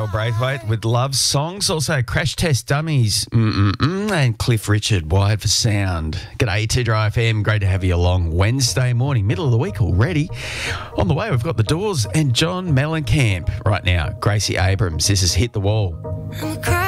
Carol Braithwaite with Love Songs. Also, Crash Test Dummies and Cliff Richard, Wired for Sound. G'day, 2 Dry FM. Great to have you along Wednesday morning, middle of the week already. On the way, we've got The Doors and John Mellencamp. Right now, Gracie Abrams. This is Hit the Wall.